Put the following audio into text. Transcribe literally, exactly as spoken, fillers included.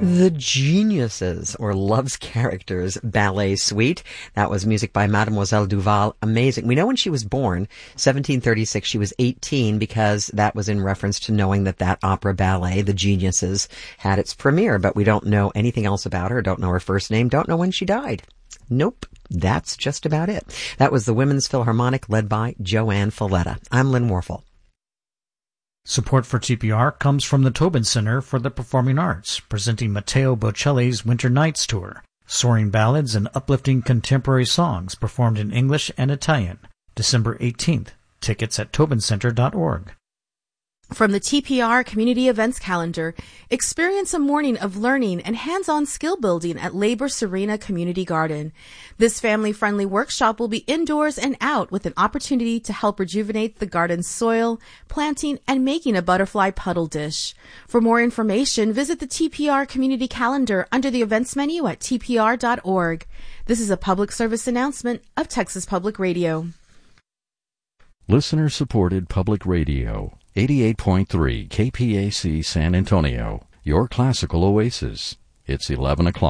The Geniuses, or Love's Characters Ballet Suite. That was music by Mademoiselle Duval. Amazing. We know when she was born, seventeen thirty-six, she was eighteen, because that was in reference to knowing that that opera ballet, The Geniuses, had its premiere, but we don't know anything else about her, don't know her first name, don't know when she died. Nope, that's just about it. That was the Women's Philharmonic, led by Joanne Falletta. I'm Lynn Warfel. Support for T P R comes from the Tobin Center for the Performing Arts, presenting Matteo Bocelli's Winter Nights Tour, soaring ballads and uplifting contemporary songs performed in English and Italian. December eighteenth. Tickets at tobin center dot org. From the T P R Community Events Calendar, experience a morning of learning and hands-on skill building at Labor Serena Community Garden. This family-friendly workshop will be indoors and out with an opportunity to help rejuvenate the garden's soil, planting, and making a butterfly puddle dish. For more information, visit the T P R Community Calendar under the events menu at t p r dot org. This is a public service announcement of Texas Public Radio. Listener-supported public radio. eighty-eight point three K P A C San Antonio, your classical oasis. It's eleven o'clock.